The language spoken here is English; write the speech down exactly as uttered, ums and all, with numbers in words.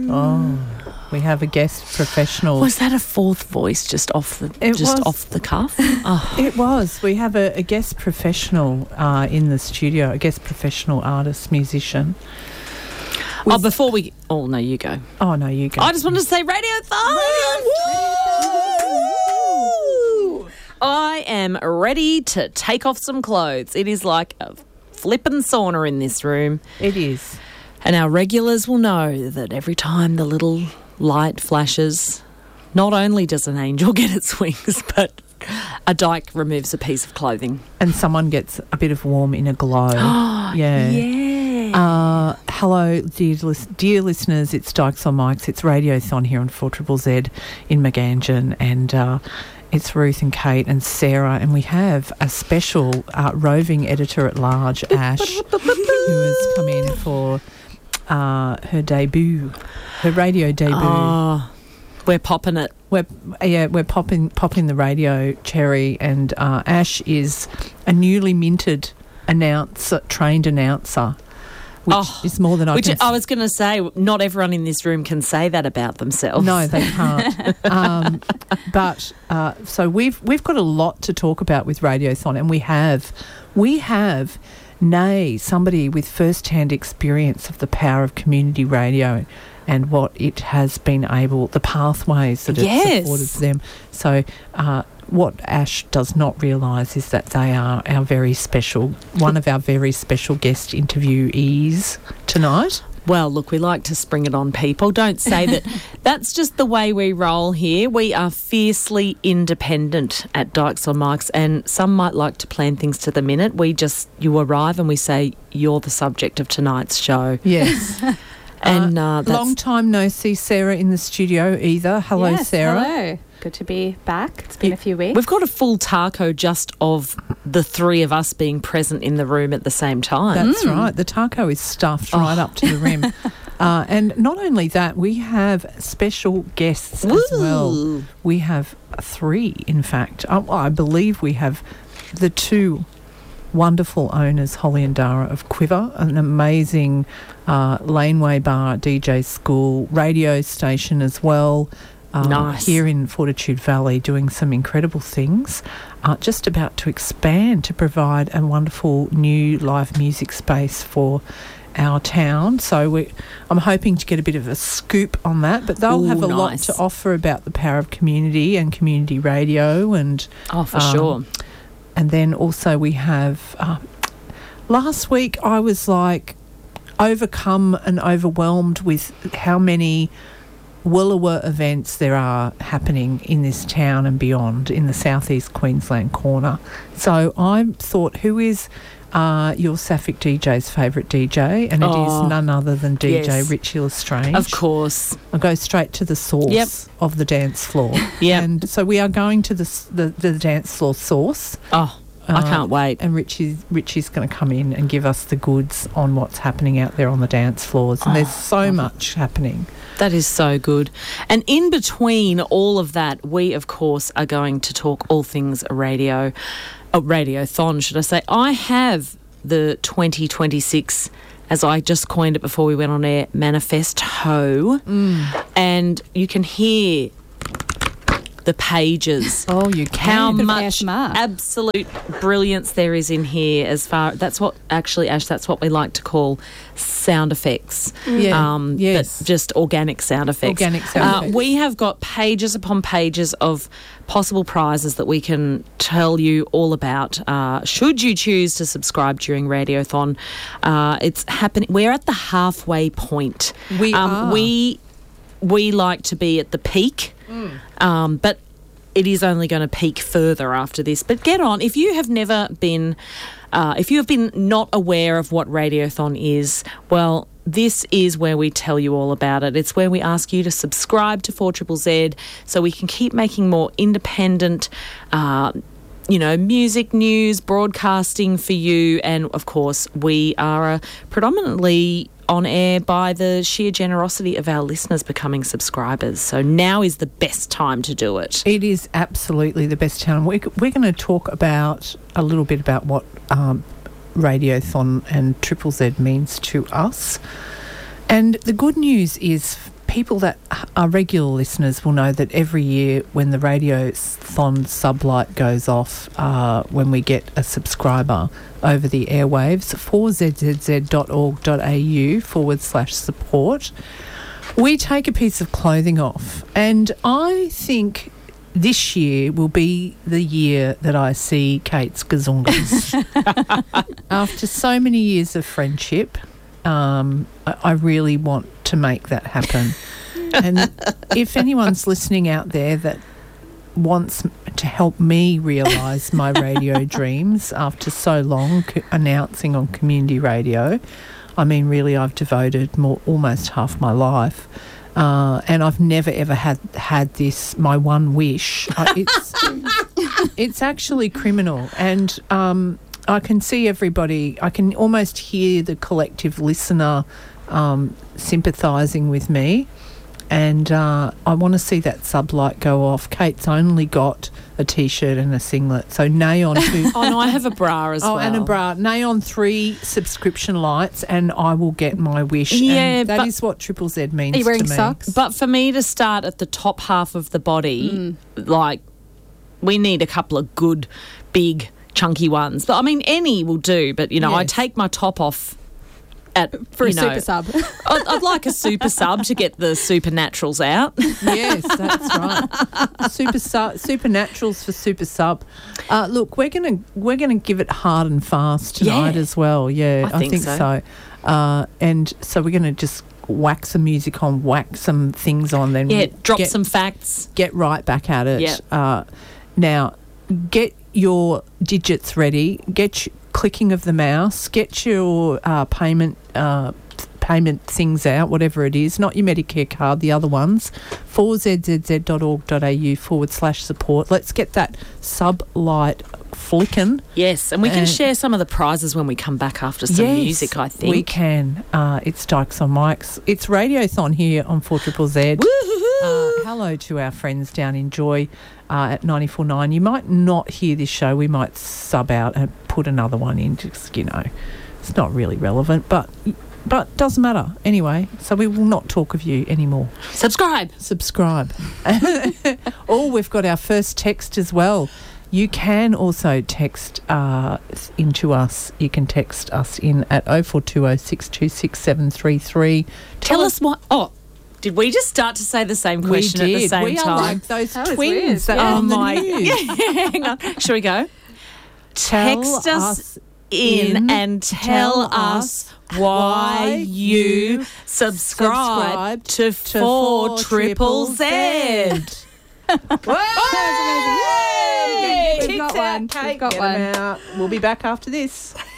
Oh, we have a guest professional. Was that a fourth voice just off the It just was. off the cuff? Oh. It was. We have a, a guest professional uh, in the studio, a guest professional artist, musician. Oh, before we... Oh, no, you go. Oh, no, you go. I just wanted to say Radiothon! Woo! I am ready to take off some clothes. It is like a flippin' sauna in this room. It is. And our regulars will know that every time the little light flashes, not only does an angel get its wings, but a dyke removes a piece of clothing. And someone gets a bit of warm inner glow. yeah. Yeah. Uh, hello, dear, lis- dear listeners. It's Dykes on Mics. It's Radiothon here on four Z Z Z in Maganjan. And uh, it's Ruth and Kate and Sarah. And we have a special uh, roving editor-at-large, Ash, who has come in for uh, her debut, her radio debut. Oh, we're popping it. We're yeah, we're popping popping the radio cherry, and uh, Ash is a newly minted announcer, trained announcer, which Oh, is more than I Which can. I was going to say, not everyone in this room can say that about themselves. No, they can't. um, but uh, so we've we've got a lot to talk about with Radiothon, and we have we have. Nay, somebody with first-hand experience of the power of community radio and what it has been able, the pathways that Yes. it's afforded for them. So uh, what Ash does not realise is that they are our very special, one of our very special guest interviewees tonight. Well, look, we like to spring it on people. Don't say that. That's just the way we roll here. We are fiercely independent at Dykes on Mics, and some might like to plan things to the minute. We just, you arrive and we say, you're the subject of tonight's show. Yes. And uh, that's... long time no see Sarah in the studio either. Hello, yes, Sarah. Hello. Good to be back. It's been a few weeks. We've got a full taco just of the three of us being present in the room at the same time. That's right. The taco is stuffed right Oh. up to the rim. Uh, and not only that, we have special guests as well. Woo. We have three, in fact. Uh, I believe we have the two wonderful owners, Holly and Dara of Quiver, an amazing uh, laneway bar, D J school, radio station as well. Uh, Nice. Here in Fortitude Valley, doing some incredible things. Uh, just about to expand to provide a wonderful new live music space for our town. So we, I'm hoping to get a bit of a scoop on that. But they'll Ooh, have a lot nice. to offer about the power of community and community radio. And Oh, for um, sure. and then also we have, uh, last week I was like overcome and overwhelmed with how many Woollawah events there are happening in this town and beyond in the southeast Queensland corner. So I thought, who is uh, your Sapphic D J's favourite D J? And it Oh, is none other than D J yes. Richie Lestrange. Of course. I'll go straight to the source Yep. of the dance floor. Yep. And so we are going to the, s- the, the dance floor source. Oh, I Uh, can't wait. And Richie, Richie's going to come in and give us the goods on what's happening out there on the dance floors. And Oh, there's so much happening. That is so good. And in between all of that, we, of course, are going to talk all things radio, uh, Radiothon, should I say. I have the twenty twenty-six, as I just coined it before we went on air, manifesto. Mm. And you can hear the pages. Oh, you How can. Bit of much A S M R. absolute brilliance there is in here as far... That's what, actually, Ash, that's what we like to call sound effects. Yeah, Um, yes. But just organic sound effects. Organic sound Uh, effects. We have got pages upon pages of possible prizes that we can tell you all about. Uh, should you choose to subscribe during Radiothon, uh, it's happening. We're at the halfway point. We um, are. We we like to be at the peak, um, but it is only going to peak further after this. But get on. If you have never been, uh, if you have been not aware of what Radiothon is, well, this is where we tell you all about it. It's where we ask you to subscribe to four Z Z Z so we can keep making more independent, uh, you know, music news, broadcasting for you. And, of course, we are uh, predominantly on air by the sheer generosity of our listeners becoming subscribers. So now is the best time to do it. It is absolutely the best time. We're, we're going to talk about a little bit about what um, Radiothon and Triple Z means to us. And the good news is people that are regular listeners will know that every year when the Radiothon sublight goes off, uh, when we get a subscriber over the airwaves, four z z z dot org dot a u forward slash support, we take a piece of clothing off. And I think this year will be the year that I see Kate's gazungas. After so many years of friendship, um, I, I really want to make that happen. And if anyone's listening out there that wants to help me realise my radio dreams after so long co- announcing on community radio, I mean, really, I've devoted more, almost half my life. Uh, and I've never ever had had this, my one wish. Uh, it's it's actually criminal, and um, I can see everybody. I can almost hear the collective listener um, sympathising with me, and uh, I want to see that sublight go off. Kate's only got a t-shirt and a singlet, so nay on two. Oh no, I have a bra as oh, well. and a bra. Nay on three subscription lights, and I will get my wish. Yeah, and that but- is what Triple Z means Are you wearing to me. socks? But for me to start at the top half of the body, like, we need a couple of good, big, chunky ones. But I mean, any will do. But you know, I Yes. take my top off at For you a know, super sub. I'd, I'd like a super sub to get the supernaturals out. Yes, that's right. Super su- supernaturals for super sub. Uh, look, we're gonna we're gonna give it hard and fast tonight Yeah. as well. Yeah, I think so. so. Uh, and so we're gonna just whack some music on, whack some things on, then Yeah, drop get, some facts. get right back at it. Yeah. Uh, now, get your digits ready. Get your clicking of the mouse. Get your uh, payment uh, payment things out, whatever it is. Not your Medicare card, the other ones. four z z z dot org dot a u forward slash support. Let's get that sublight flicking. Yes, and we can And- share some of the prizes when we come back after some Yes, music, I think. we can. Uh, it's Dykes on Mics. It's Radiothon here on four Triple Z. Uh, hello to our friends down in Joy uh, at ninety-four point nine. You might not hear this show. We might sub out and put another one in. Just, you know, it's not really relevant, but but doesn't matter anyway. So we will not talk of you anymore. Subscribe. Subscribe. Oh, we've got our first text as well. You can also text uh, into us. You can text us in at oh four two oh, six two six, seven three three. Tell us what. Oh, did we just start to say the same We question at the did. same we time? are like those That was twins weird. that Yeah. are on the Oh my- news. Hang on. Shall we go? Tell Text us us in in, and tell us why you subscribe subscribe to to four four triple Z. Hey! We've got one. Kate, We've got get one. 'em out. We'll be back after this.